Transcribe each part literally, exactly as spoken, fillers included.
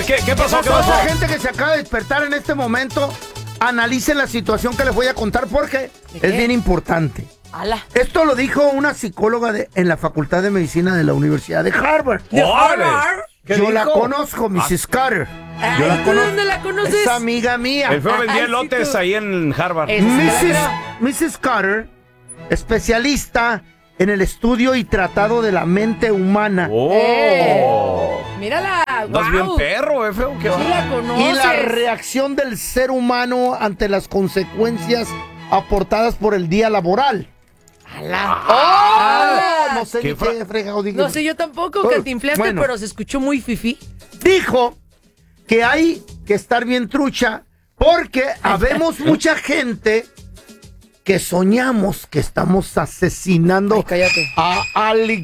¿qué, qué pasó? ¿Qué Toda pasó? la gente que se acaba de despertar en este momento, analicen la situación que les voy a contar porque es bien importante. Ala. Esto lo dijo una psicóloga de, en la Facultad de Medicina de la Universidad de Harvard. ¿De ¡Órale! Harvard? ¿Qué Yo dijo? la conozco, missus Carter. Ay, Yo la ¿tú conozco. dónde la conoces? Es amiga mía. El feo vendía Ay, sí, elotes tú. ahí en Harvard. Es- missus missus Carter, especialista en el estudio y tratado de la mente humana. ¡Oh! Eh. Mírala. Estás bien Wow. perro, eh, feo. ¿Qué Sí va? la conoces. Y la reacción del ser humano ante las consecuencias aportadas por el día laboral. Ala. Ah, no sé ¿Qué ni fra- qué fregado digo. No sé yo tampoco, Oh, que te inflaste, bueno. pero se escuchó muy fifí. Dijo que hay que estar bien trucha porque habemos mucha gente que soñamos que estamos asesinando Ay, cállate. a alguien.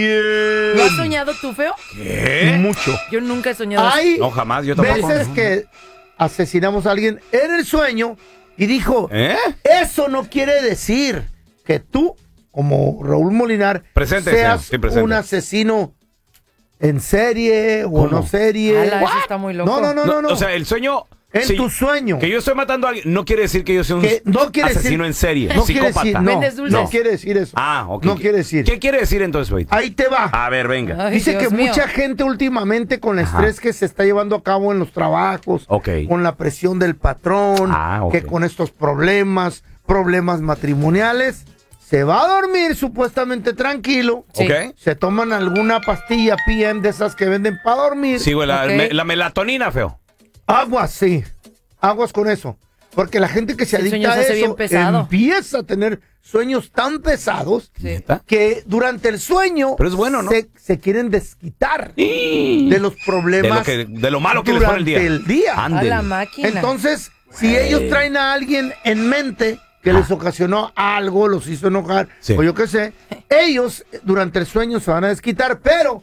¿Lo has soñado tú, feo? ¿Qué? Mucho. Yo nunca he soñado eso. Hay No, jamás, yo tampoco. veces que asesinamos a alguien en el sueño y dijo, ¿Eh? eso no quiere decir que tú, como Raúl Molinar, Presente, seas señor, sí, presente. un asesino en serie o ¿Cómo? no serie. Ala, eso está muy loco. No, no, no, no, no. O sea, el sueño... en sí, tu sueño. Que yo estoy matando a alguien no quiere decir que yo sea un Que no quiere asesino decir- en serie, no quiere psicópata. decir, no, Vendes dulces. no quiere decir eso. Ah, ok. No quiere decir. ¿Qué quiere decir entonces, güey? Ahí te va. A ver, venga. Ay, Dice Dios que mío. mucha gente últimamente con el Ajá. estrés que se está llevando a cabo en los trabajos, Ok. con la presión del patrón, Ah, ok. que con estos problemas, problemas matrimoniales, se va a dormir supuestamente tranquilo. Sí. ¿Ok? Se toman alguna pastilla P M de esas que venden para dormir. Sí, güey, la, Ok. me- la melatonina, feo. Aguas, sí. Aguas con eso. Porque la gente que se El adicta sueño a se hace eso bien pesado. empieza a tener sueños tan pesados Sí. ¿Neta? que durante el sueño Pero es bueno, ¿no? se, se quieren desquitar de los De problemas lo, que, de lo malo que les pone el día. durante el día. A Ándele. la máquina. Entonces, si ellos traen a alguien en mente que les ocasionó algo, los hizo enojar, Sí. o yo qué sé, ellos eh, durante el sueño se van a desquitar, pero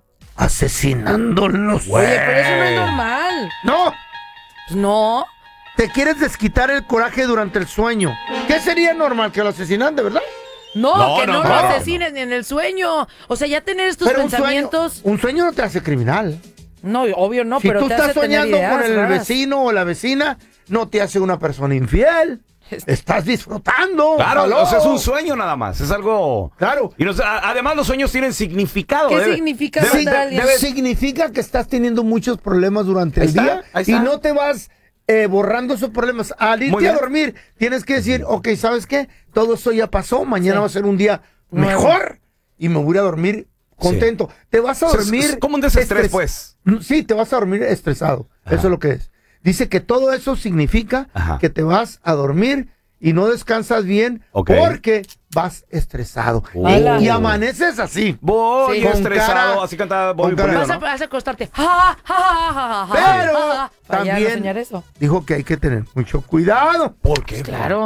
asesinándolos. Oye, pero eso no es normal. No, Pues no. te quieres desquitar el coraje durante el sueño. ¿Qué sería normal? Que lo asesinan, ¿de verdad? No, No, que no, no, no, lo no. asesines ni en el sueño. O sea, ya tener estos Pero un sueño, pensamientos. un sueño no te hace criminal. No, obvio no, si pero tú te estás hace tener soñando ideas con el raras. vecino o la vecina, no te hace una persona infiel. Estás disfrutando. Claro, ¡Aló! o sea, es un sueño nada más. Es algo. Claro. Y nos- a- además, los sueños tienen significado. ¿Qué debe- significa debe- matar a alguien? debe- Significa que estás teniendo muchos problemas durante Ahí el está, día ahí y está. no te vas eh, borrando esos problemas. Al Muy irte bien. a dormir, tienes que decir, ok, ¿sabes qué? Todo eso ya pasó, mañana Sí. va a ser un día Nuevo. mejor y me voy a ir a dormir contento. Te vas a O sea, es- dormir... es como un desestrés, estres- pues. Sí, te vas a dormir estresado. Ajá. Eso es lo que es. Dice que todo eso significa Ajá. que te vas a dormir y no descansas bien Ok. porque vas estresado. Oh. Y, y amaneces así. Voy Sí. Con estresado, cara- así cantaba Bobby con cara- Pulido, Vas a, ¿no? vas a acostarte. Ja, ja, ja, ja, ja, Pero ja, ja, para ya no también soñar eso. dijo que hay que tener mucho cuidado. ¿Por qué? Claro.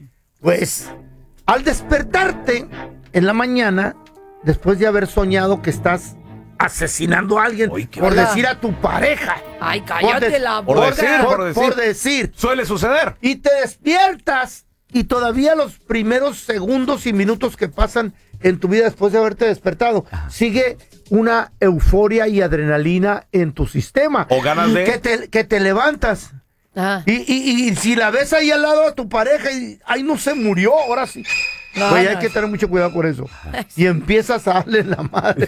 Pues al despertarte en la mañana, después de haber soñado que estás asesinando a alguien Uy, qué por onda. decir a tu pareja. Ay, cállate de- la por boca. decir, por, por decir. por decir. Suele suceder. Y te despiertas y todavía los primeros segundos y minutos que pasan en tu vida después de haberte despertado, sigue una euforia y adrenalina en tu sistema. O ganas de- Que te, que te levantas. Ah. Y, y, y si la ves ahí al lado de tu pareja y ahí no se murió, ahora sí. No, Pues no, hay que es- tener mucho cuidado con eso. Y empiezas a darle la madre.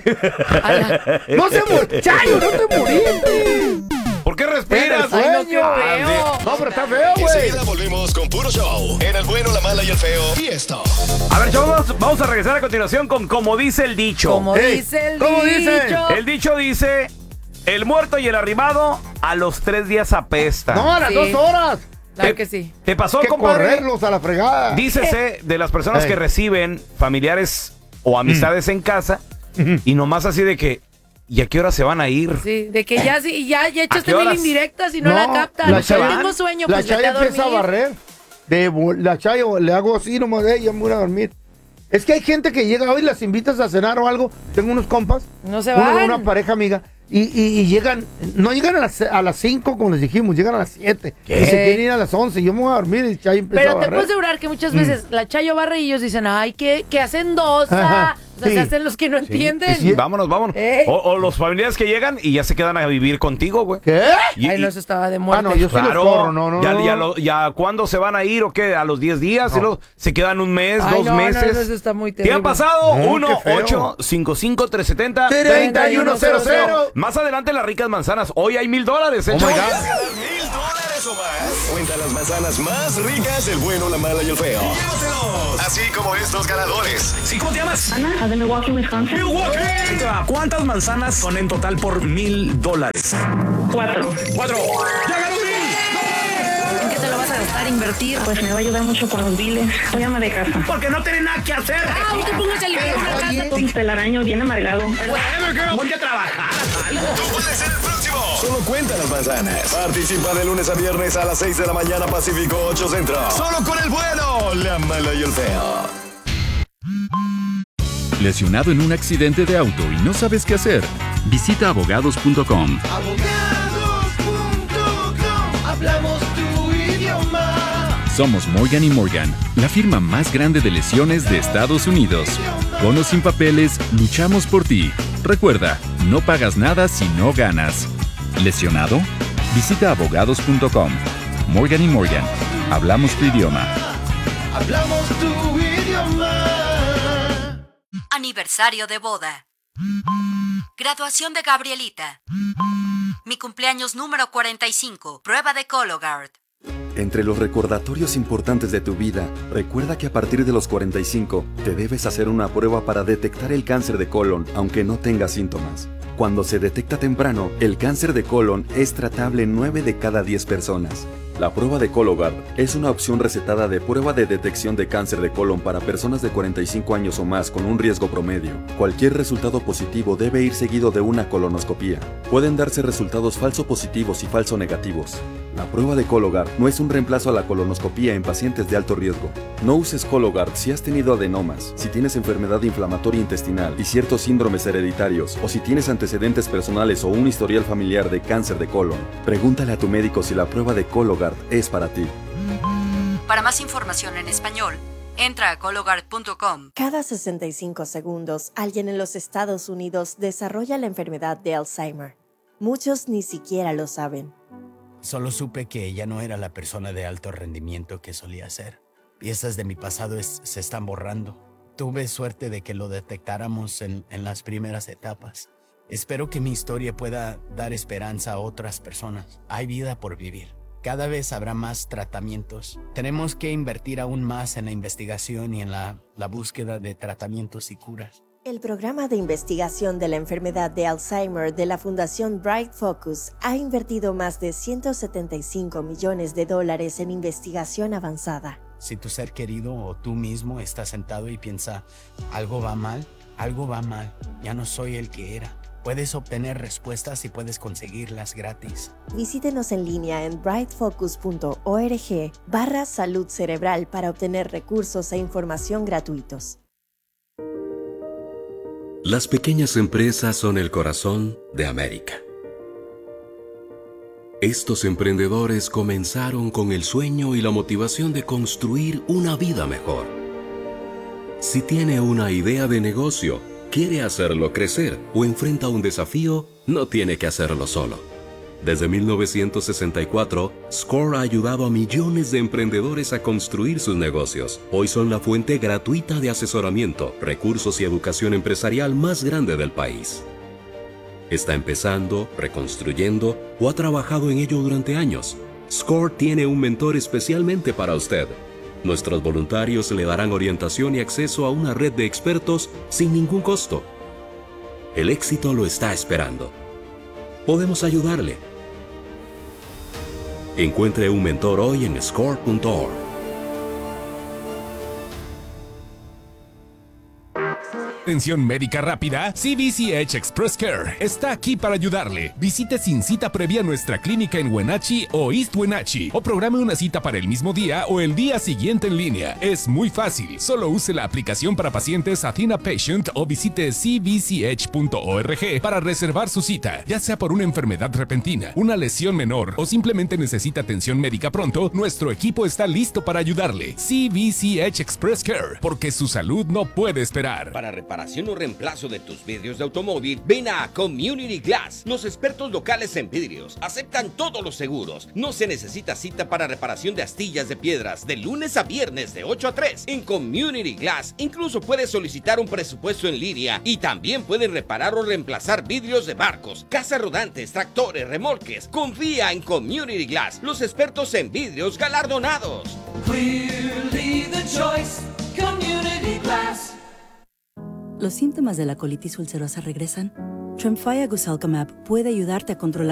Ala. No se murió, Chayo, no te muriste. ¿Por qué respiras? Ay, no, qué feo. No, pero está feo, güey. Enseguida volvemos con puro show. En el bueno, la mala y el feo. Y esto. A ver, chavos, vamos, vamos a regresar a continuación con como dice el dicho. Como Hey, dice el ¿cómo dice? dicho. El dicho dice, el muerto y el arrimado a los tres días apesta. No, a las Sí. dos horas. Claro ¿Te- que sí. ¿Te pasó, Hay que compadre? correrlos a la fregada. Dícese de las personas Ey. que reciben familiares o amistades en casa y nomás así de que, ¿y a qué hora se van a ir? Sí, de que ya, sí, ya, ya echaste qué mil horas? indirectas y no, la captan. la O sea, Chayo- tengo sueño, La pues vete Chayo a empieza a dormir. barrer. De bo- la Chayo le hago así nomás, de ella me voy a dormir. Es que hay gente que llega hoy, las invitas a cenar o algo. Tengo unos compas. No se una, van. una pareja amiga. Y, y- y llegan, no llegan a las, a las cinco como les dijimos, llegan a las siete. ¿Qué? Y se quieren ir a las once. Yo me voy a dormir y Chayo empieza a Pero te barrer. puedo asegurar que muchas veces la Chayo barre y ellos dicen, ay, qué, qué hacendosa. Ajá. O sea, Sí. se hacen los que no entienden. Sí, sí. Vámonos, vámonos. Ey. O, o los familiares que llegan y ya se quedan a vivir contigo, güey. ¿Qué? Y- Ay, no, y- eso estaba de Ah, muerte. no, yo sí los Claro, corro, no, no, ya, no. ya, lo- ya ¿cuándo se van a ir o qué? ¿A los diez días? No. ¿Y luego se quedan un mes, Ay, dos no, no, meses? no, eso está muy ¿Qué ha terrible. pasado? No, uno qué feo. ocho cinco cinco tres siete cero treinta y uno cero cero. Más adelante las ricas manzanas. Hoy hay mil dólares, ¿eh, Oh my chavos? God. ¿Quieres ganar mil dólares o más? Cuenta las manzanas más ricas del bueno, la mala y el feo. Llévatelos. Así como estos ganadores. ¿Sí, cómo te llamas? Ana, de Milwaukee, Wisconsin. Milwaukee. Ahí te va. ¿Cuántas manzanas son en total por mil dólares? Cuatro. Cuatro. ¡Ya ganó mil! ¿En qué te lo vas a gastar, invertir? Pues me va a ayudar mucho con los biles. Voy a ama de casa. Porque no tiene nada que hacer. Ah, usted póngase a limpiar una casa. Un telaraño bien amargado. Ponte a trabajar. Tú puedes ser el próximo. Solo cuenta las manzanas. Participa de lunes a viernes a las seis de la mañana Pacífico, ocho Centro. Solo con el bueno, la mala y el feo. ¿Lesionado en un accidente de auto y no sabes qué hacer? Visita abogados punto com. Hablamos tu idioma. Somos Morgan y Morgan, la firma más grande de lesiones de Estados Unidos. Con o sin papeles, luchamos por ti. Recuerda, no pagas nada si no ganas. ¿Lesionado? Visita abogados punto com. Morgan y Morgan, hablamos tu idioma. Hablamos tu idioma. Aniversario de boda. Graduación de Gabrielita. Mi cumpleaños número cuarenta y cinco. Prueba de Cologuard. Entre los recordatorios importantes de tu vida, recuerda que a partir de los cuarenta y cinco te debes hacer una prueba para detectar el cáncer de colon, aunque no tengas síntomas. Cuando se detecta temprano, el cáncer de colon es tratable en nueve de cada diez personas. La prueba de Cologuard es una opción recetada de prueba de detección de cáncer de colon para personas de cuarenta y cinco años o más con un riesgo promedio. Cualquier resultado positivo debe ir seguido de una colonoscopía. Pueden darse resultados falso positivos y falso negativos. La prueba de Cologuard no es un reemplazo a la colonoscopía en pacientes de alto riesgo. No uses Cologuard si has tenido adenomas, si tienes enfermedad inflamatoria intestinal y ciertos síndromes hereditarios, o si tienes antecedentes personales o un historial familiar de cáncer de colon. Pregúntale a tu médico si la prueba de Cologuard es para ti. Para más información en español, entra a cologuard punto com. Cada sesenta y cinco segundos, alguien en los Estados Unidos desarrolla la enfermedad de Alzheimer. Muchos ni siquiera lo saben. Solo supe que ella no era la persona de alto rendimiento que solía ser. Piezas de mi pasado es- se están borrando. Tuve suerte de que lo detectáramos en, en las primeras etapas. Espero que mi historia pueda dar esperanza a otras personas. Hay vida por vivir. Cada vez habrá más tratamientos. Tenemos que invertir aún más en la investigación y en la, la búsqueda de tratamientos y curas. El programa de investigación de la enfermedad de Alzheimer de la Fundación Bright Focus ha invertido más de ciento setenta y cinco millones de dólares en investigación avanzada. Si tu ser querido o tú mismo estás sentado y piensa, algo va mal, algo va mal, ya no soy el que era. Puedes obtener respuestas y puedes conseguirlas gratis. Visítenos en línea en bright focus punto org barra salud cerebral para obtener recursos e información gratuitos. Las pequeñas empresas son el corazón de América. Estos emprendedores comenzaron con el sueño y la motivación de construir una vida mejor. Si tiene una idea de negocio, quiere hacerlo crecer o enfrenta un desafío, no tiene que hacerlo solo. Desde mil novecientos sesenta y cuatro, Score ha ayudado a millones de emprendedores a construir sus negocios. Hoy son la fuente gratuita de asesoramiento, recursos y educación empresarial más grande del país. Está empezando, reconstruyendo o ha trabajado en ello durante años. Score tiene un mentor especialmente para usted. Nuestros voluntarios le darán orientación y acceso a una red de expertos sin ningún costo. El éxito lo está esperando. Podemos ayudarle. Encuentre un mentor hoy en score punto org. Atención médica rápida, C B C H Express Care está aquí para ayudarle. Visite sin cita previa nuestra clínica en Wenatchee o East Wenatchee o programe una cita para el mismo día o el día siguiente en línea. Es muy fácil, solo use la aplicación para pacientes Athena Patient o visite c b c h punto org para reservar su cita. Ya sea por una enfermedad repentina, una lesión menor o simplemente necesita atención médica pronto, nuestro equipo está listo para ayudarle. C B C H Express Care, porque su salud no puede esperar. Para reparar reparación o reemplazo de tus vidrios de automóvil, ven a Community Glass. Los expertos locales en vidrios aceptan todos los seguros. No se necesita cita para reparación de astillas de piedras de lunes a viernes de ocho a tres. En Community Glass incluso puedes solicitar un presupuesto en línea y también pueden reparar o reemplazar vidrios de barcos, casas rodantes, tractores, remolques. Confía en Community Glass, los expertos en vidrios galardonados. Clearly the choice, Community Glass. ¿Los síntomas de la colitis ulcerosa regresan? Tremfya Guselkumab puede ayudarte a controlar